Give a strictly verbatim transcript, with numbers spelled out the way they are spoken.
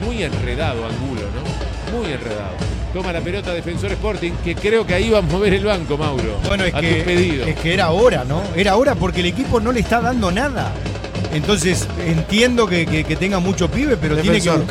Muy enredado Angulo, ¿no? Muy enredado. Toma la pelota Defensor Sporting, que creo que ahí va a mover el banco, Mauro. Bueno, es a que, tu pedido. es que era hora, ¿no? Era hora porque el equipo no le está dando nada. Entonces, entiendo que, que, que tenga mucho pibe, pero Defensor. tiene que buscar.